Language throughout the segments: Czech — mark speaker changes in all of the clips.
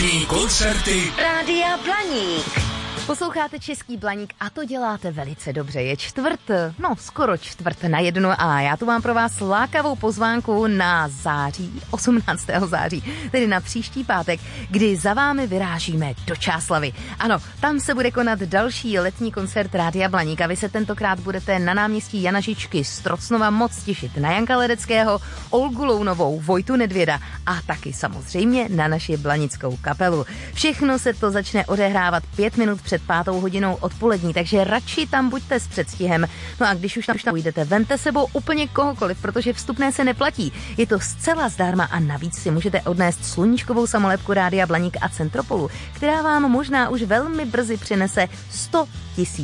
Speaker 1: Letní koncerty
Speaker 2: Rádia Blaník.
Speaker 3: Posloucháte Český Blaník a to děláte velice dobře. Je skoro čtvrt na 1 a já tu mám pro vás lákavou pozvánku na září, 18. září, tedy na příští pátek, kdy za vámi vyrážíme do Čáslavi. Ano, tam se bude konat další letní koncert Rádia Blaník a vy se tentokrát budete na náměstí Jana Žičky z Trocnova moc těšit na Janka Ledeckého, Olgu Lounovou, Vojtu Nedvěda a taky samozřejmě na naši blanickou kapelu. Všechno se to začne odehrávat 5 minut před 5. hodinou odpolední, takže radši tam buďte s předstihem. No a když už tam půjdete, vemte sebou úplně kohokoliv, protože vstupné se neplatí. Je to zcela zdarma a navíc si můžete odnést sluníčkovou samolepku Rádia Blaník a Centropolu, která vám možná už velmi brzy přinese 100 000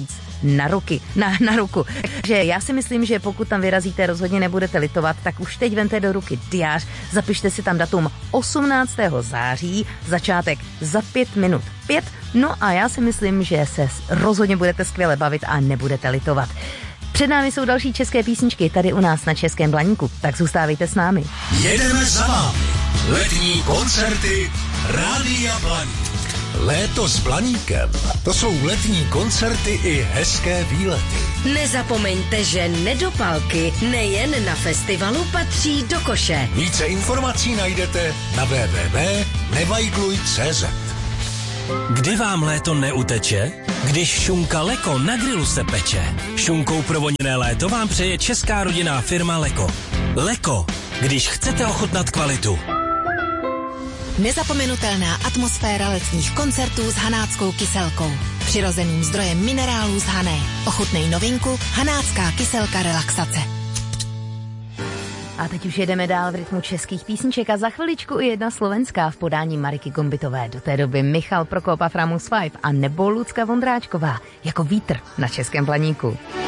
Speaker 3: na ruku. Takže já si myslím, že pokud tam vyrazíte, rozhodně nebudete litovat, tak už teď vemte do ruky diář, zapište si tam datum 18. září, začátek za 5 minut 5, no a já si myslím, že se rozhodně budete skvěle bavit a nebudete litovat. Před námi jsou další české písničky tady u nás na Českém Blaníku, tak zůstávejte s námi.
Speaker 1: jedeme za vámi. Letní koncerty Rádia Blaník. Léto s Blaníkem. To jsou letní koncerty i hezké výlety.
Speaker 2: Nezapomeňte, že nedopalky nejen na festivalu patří do koše.
Speaker 1: Více informací najdete na www.nevajgluj.cz.
Speaker 4: Kdy vám léto neuteče? Když šunka Leko na grilu se peče. Šunkou provoněné léto vám přeje česká rodinná firma Leko. Leko, když chcete ochutnat kvalitu.
Speaker 5: Nezapomenutelná atmosféra letních koncertů s hanáckou kyselkou. Přirozeným zdrojem minerálů z Hané. Ochutnej novinku Hanácká kyselka relaxace.
Speaker 3: A teď už jedeme dál v rytmu českých písniček a za chviličku i jedna slovenská v podání Mariky Gombitové. Do té doby Michal Prokop a Framus 5 a nebo Lucka Vondráčková jako vítr na Českém Blaníku.